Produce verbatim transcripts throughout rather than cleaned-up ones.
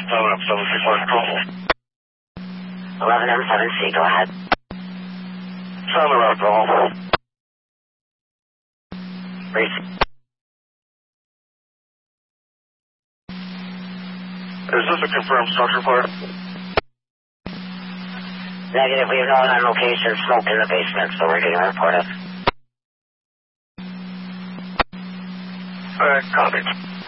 seven up seven three four control. eleven M seven C, go ahead. seven up call. Receive. Is this a confirmed structure fire? Negative, we have no one on location, smoke in the basement, so we're getting a report of. Alright, copy.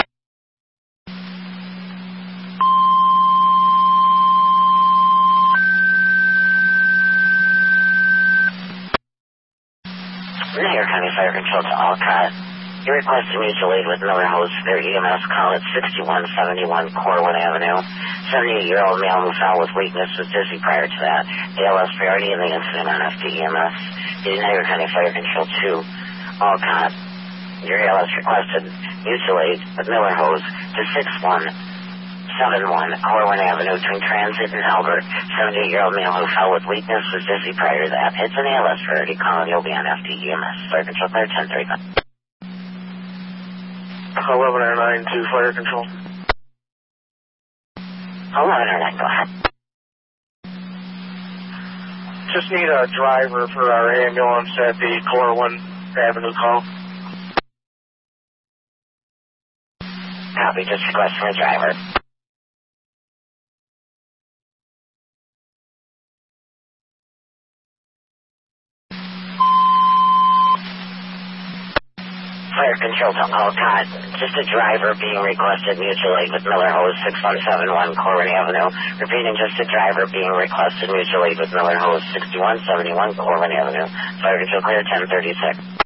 Nair County Fire Control to Alcott. You requested mutual aid with Miller Hose for their E M S call at sixty-one seventy-one Corwin Avenue. seventy-eight-year-old male who fell with weakness was dizzy prior to that. A L S priority in the incident on F D E M S. The Nair County Fire Control to Alcott. Your A L S requested mutual aid with Miller Hose to six one seven one Corwin Avenue between Transit and Albert. seventy-eight-year-old male who fell with weakness was dizzy prior to that. It's an A L S priority call and you'll be on F D E M S. Fire Control clear ten thirty-five. eleven R nine to Fire Control. eleven R nine, go ahead. Just need a driver for our ambulance at the Corwin Avenue call. Copy, just requesting a driver. Fire Control to Alcott. Just a driver being requested mutual aid with Miller Hose six one seven one Corwin Avenue. Repeating, just a driver being requested mutual aid with Miller Hose sixty-one seventy-one Corwin Avenue. Fire Control clear ten thirty-six.